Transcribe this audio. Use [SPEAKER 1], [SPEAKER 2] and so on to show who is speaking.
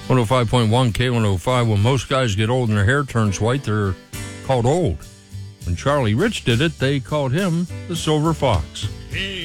[SPEAKER 1] 105.1 K105. When most guys get old and their hair turns white, they're called old. When Charlie Rich did it, they called him the Silver Fox.
[SPEAKER 2] He